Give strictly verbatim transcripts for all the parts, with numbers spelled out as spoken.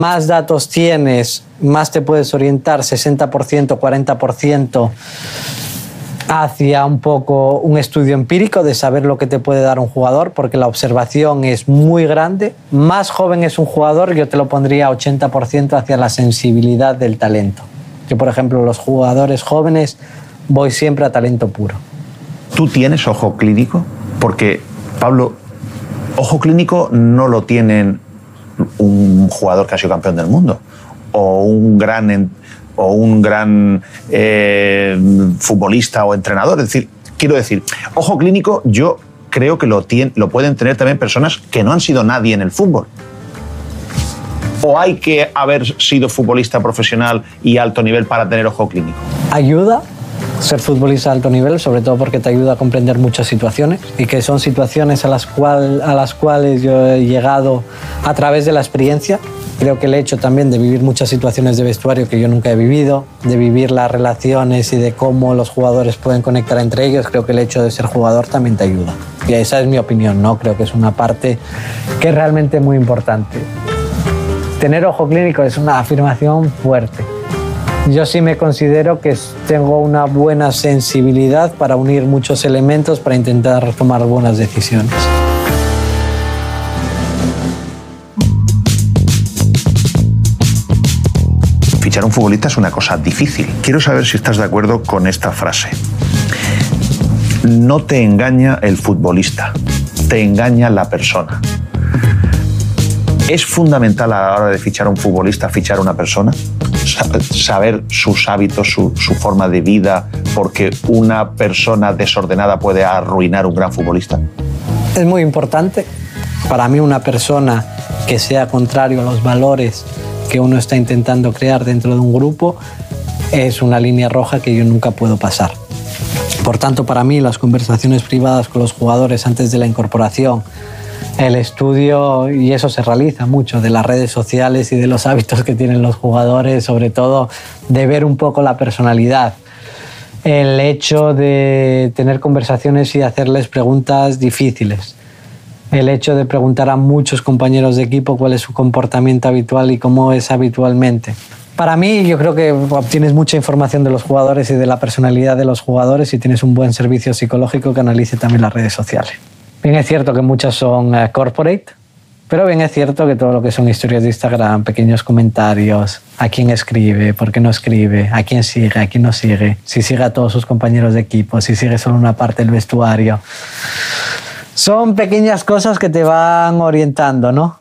Más datos tienes, más te puedes orientar, sesenta por ciento, cuarenta por ciento, hacia un poco un estudio empírico de saber lo que te puede dar un jugador, porque la observación es muy grande. Más joven es un jugador, yo te lo pondría ochenta por ciento hacia la sensibilidad del talento. Yo, por ejemplo, los jugadores jóvenes voy siempre a talento puro. ¿Tú tienes ojo clínico? Porque, Pablo, ojo clínico no lo tienen un jugador que ha sido campeón del mundo o un gran, o un gran eh, futbolista o entrenador. Es decir, quiero decir, ojo clínico yo creo que lo, tiene, lo pueden tener también personas que no han sido nadie en el fútbol. ¿O hay que haber sido futbolista profesional y alto nivel para tener ojo clínico? Ayuda ser futbolista de alto nivel, sobre todo porque te ayuda a comprender muchas situaciones y que son situaciones a las, cual, a las cuales yo he llegado a través de la experiencia. Creo que el hecho también de vivir muchas situaciones de vestuario que yo nunca he vivido, de vivir las relaciones y de cómo los jugadores pueden conectar entre ellos, creo que el hecho de ser jugador también te ayuda. Y esa es mi opinión, ¿no? Creo que es una parte que es realmente muy importante. Tener ojo clínico es una afirmación fuerte. Yo sí me considero que tengo una buena sensibilidad para unir muchos elementos para intentar tomar buenas decisiones. Fichar a un futbolista es una cosa difícil. Quiero saber si estás de acuerdo con esta frase. No te engaña el futbolista, te engaña la persona. ¿Es fundamental a la hora de fichar a un futbolista fichar a una persona? Saber sus hábitos, su, su forma de vida, porque una persona desordenada puede arruinar un gran futbolista. Es muy importante. Para mí, una persona que sea contrario a los valores que uno está intentando crear dentro de un grupo es una línea roja que yo nunca puedo pasar. Por tanto, para mí, las conversaciones privadas con los jugadores antes de la incorporación, el estudio, y eso se realiza mucho, de las redes sociales y de los hábitos que tienen los jugadores, sobre todo de ver un poco la personalidad. El hecho de tener conversaciones y hacerles preguntas difíciles. El hecho de preguntar a muchos compañeros de equipo cuál es su comportamiento habitual y cómo es habitualmente. Para mí, yo creo que obtienes mucha información de los jugadores y de la personalidad de los jugadores y tienes un buen servicio psicológico que analice también las redes sociales. Bien es cierto que muchas son uh, corporate, pero bien es cierto que todo lo que son historias de Instagram, pequeños comentarios, a quién escribe, por qué no escribe, a quién sigue, a quién no sigue, si sigue a todos sus compañeros de equipo, si sigue solo una parte del vestuario. Son pequeñas cosas que te van orientando, ¿no?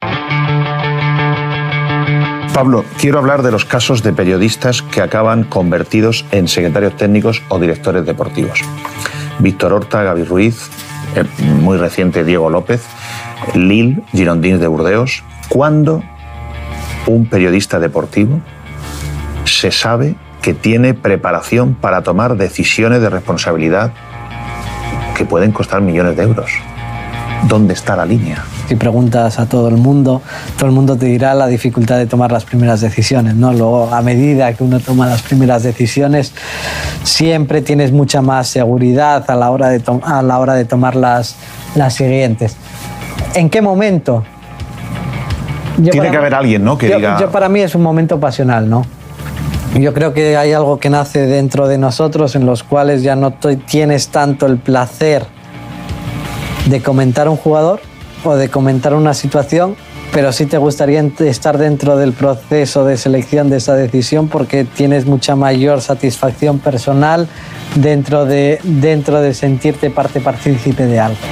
Pablo, quiero hablar de los casos de periodistas que acaban convertidos en secretarios técnicos o directores deportivos. Víctor Horta, Gaby Ruiz, muy reciente Diego López, Lille, Girondins de Burdeos. ¿Cuándo un periodista deportivo se sabe que tiene preparación para tomar decisiones de responsabilidad que pueden costar millones de euros? ¿Dónde está la línea? Si preguntas a todo el mundo, todo el mundo te dirá la dificultad de tomar las primeras decisiones, ¿no? Luego, a medida que uno toma las primeras decisiones, siempre tienes mucha más seguridad a la hora de, a la hora de tomar las, las siguientes. ¿En qué momento? Yo Tiene que haber alguien, ¿no? Que yo, diga... yo para mí es un momento pasional, ¿no? Yo creo que hay algo que nace dentro de nosotros en los cuales ya no tienes tanto el placer de comentar a un jugador o de comentar una situación, pero sí te gustaría estar dentro del proceso de selección de esa decisión porque tienes mucha mayor satisfacción personal dentro de, dentro de sentirte parte partícipe de algo.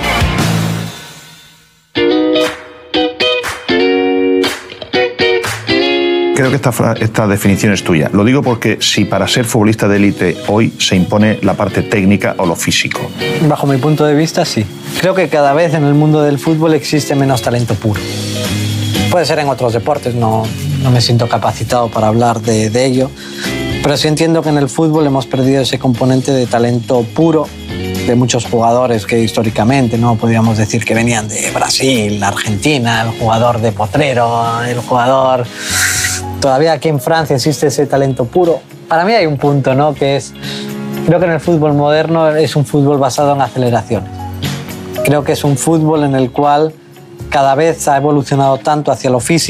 Creo que esta, esta definición es tuya. Lo digo porque si para ser futbolista de élite hoy se impone la parte técnica o lo físico. Bajo mi punto de vista, sí. Creo que cada vez en el mundo del fútbol existe menos talento puro. Puede ser en otros deportes, no, no me siento capacitado para hablar de, de ello, pero sí entiendo que en el fútbol hemos perdido ese componente de talento puro de muchos jugadores que históricamente no podíamos decir que venían de Brasil, Argentina, el jugador de Potrero, el jugador... Todavía aquí en Francia existe ese talento puro. Para mí hay un punto, ¿no? Que es, creo que en el fútbol moderno es un fútbol basado en aceleraciones. Creo que es un fútbol en el cual cada vez ha evolucionado tanto hacia lo físico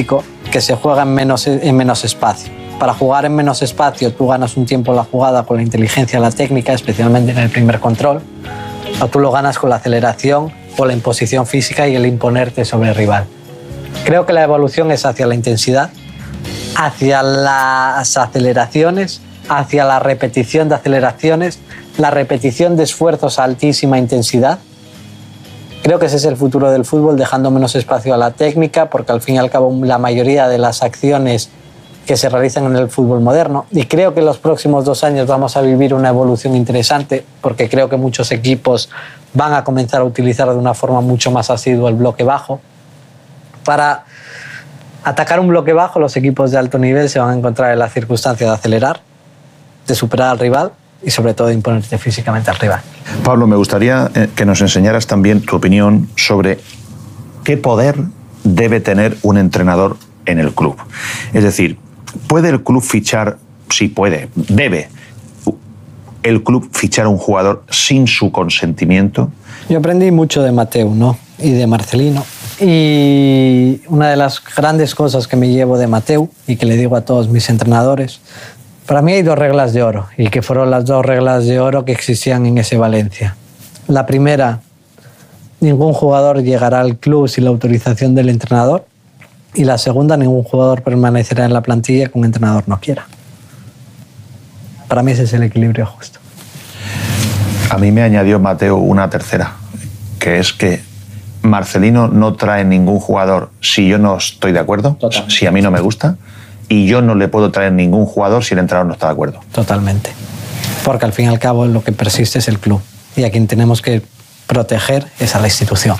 que se juega en menos, en menos espacio. Para jugar en menos espacio tú ganas un tiempo en la jugada con la inteligencia, la técnica, especialmente en el primer control, o tú lo ganas con la aceleración o la imposición física y el imponerte sobre el rival. Creo que la evolución es hacia la intensidad, hacia las aceleraciones, hacia la repetición de aceleraciones, la repetición de esfuerzos a altísima intensidad. Creo que ese es el futuro del fútbol, dejando menos espacio a la técnica, porque al fin y al cabo la mayoría de las acciones que se realizan en el fútbol moderno. Y creo que en los próximos dos años vamos a vivir una evolución interesante, porque creo que muchos equipos van a comenzar a utilizar de una forma mucho más asidua el bloque bajo. Para atacar un bloque bajo, los equipos de alto nivel se van a encontrar en la circunstancia de acelerar, de superar al rival y sobre todo de imponerte físicamente al rival. Pablo, me gustaría que nos enseñaras también tu opinión sobre qué poder debe tener un entrenador en el club. Es decir, ¿puede el club fichar? Sí, puede, debe el club fichar a un jugador sin su consentimiento. Yo aprendí mucho de Mateu, ¿no? Y de Marcelino. Y una de las grandes cosas que me llevo de Mateu y que le digo a todos mis entrenadores, para mí hay dos reglas de oro, y que fueron las dos reglas de oro que existían en ese Valencia. La primera, ningún jugador llegará al club sin la autorización del entrenador. Y la segunda, ningún jugador permanecerá en la plantilla que un entrenador no quiera. Para mí ese es el equilibrio justo. A mí me añadió Mateu una tercera, que es que Marcelino no trae ningún jugador si yo no estoy de acuerdo, Totalmente. Si a mí no me gusta, y yo no le puedo traer ningún jugador si el entrenador no está de acuerdo. Totalmente. Porque al fin y al cabo lo que persiste es el club, y a quien tenemos que proteger es a la institución.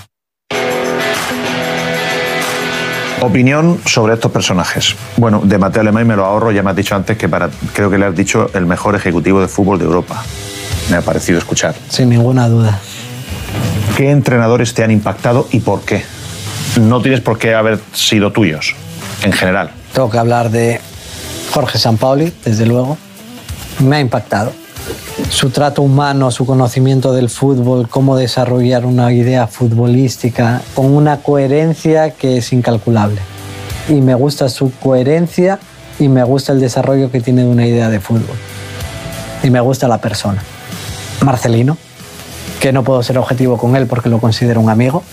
Opinión sobre estos personajes. Bueno, de Mateu Alemany me lo ahorro, ya me has dicho antes que para, creo que le has dicho el mejor ejecutivo de fútbol de Europa. Me ha parecido escuchar. Sin ninguna duda. ¿Qué entrenadores te han impactado y por qué? No tienes por qué haber sido tuyos, en general. Tengo que hablar de Jorge Sampaoli, desde luego. Me ha impactado. Su trato humano, su conocimiento del fútbol, cómo desarrollar una idea futbolística con una coherencia que es incalculable. Y me gusta su coherencia y me gusta el desarrollo que tiene de una idea de fútbol. Y me gusta la persona. Marcelino, que no puedo ser objetivo con él porque lo considero un amigo.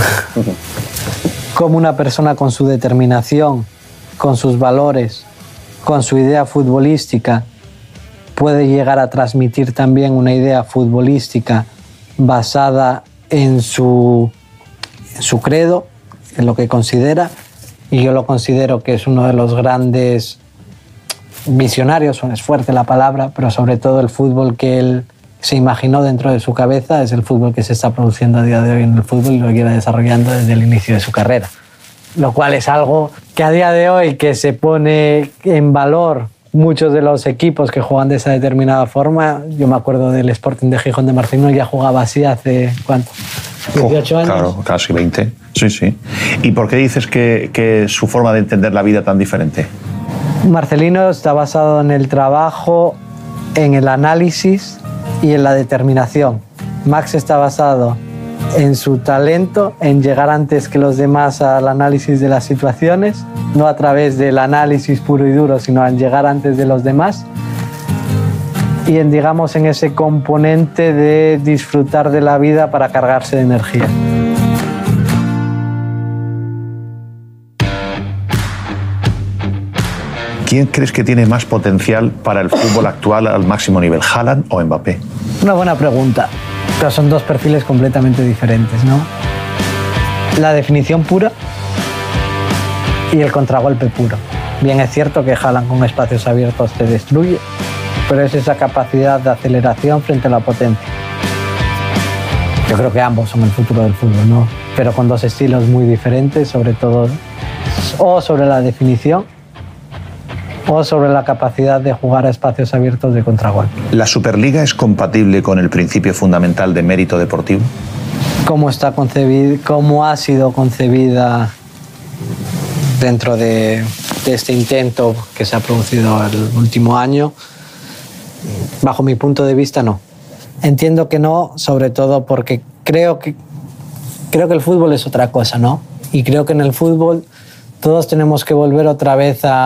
Como una persona con su determinación, con sus valores, con su idea futbolística, puede llegar a transmitir también una idea futbolística basada en su, en su credo, en lo que considera, y yo lo considero que es uno de los grandes visionarios, es fuerte la palabra, pero sobre todo el fútbol que él se imaginó dentro de su cabeza es el fútbol que se está produciendo a día de hoy en el fútbol y lo lleva desarrollando desde el inicio de su carrera. Lo cual es algo que a día de hoy que se pone en valor muchos de los equipos que juegan de esa determinada forma. Yo me acuerdo del Sporting de Gijón de Marcelino, ya jugaba así hace, ¿cuánto? dieciocho años. Claro, casi veinte. Sí, sí. ¿Y por qué dices que, que su forma de entender la vida es tan diferente? Marcelino está basado en el trabajo, en el análisis y en la determinación. Max está basado en su talento, en llegar antes que los demás al análisis de las situaciones, no a través del análisis puro y duro, sino en llegar antes de los demás y en, digamos, en ese componente de disfrutar de la vida para cargarse de energía. ¿Quién crees que tiene más potencial para el fútbol actual al máximo nivel, Haaland o Mbappé? Una buena pregunta, pero son dos perfiles completamente diferentes, ¿no? La definición pura y el contragolpe puro. Bien, es cierto que Haaland con espacios abiertos te destruye, pero es esa capacidad de aceleración frente a la potencia. Yo creo que ambos son el futuro del fútbol, ¿no? Pero con dos estilos muy diferentes, sobre todo o sobre la definición o sobre la capacidad de jugar a espacios abiertos de contragolpe. ¿La Superliga es compatible con el principio fundamental de mérito deportivo? ¿Cómo está concebida, cómo ha sido concebida dentro de, de este intento que se ha producido el último año? Bajo mi punto de vista, no. Entiendo que no, sobre todo porque creo que, creo que el fútbol es otra cosa, ¿no? Y creo que en el fútbol todos tenemos que volver otra vez a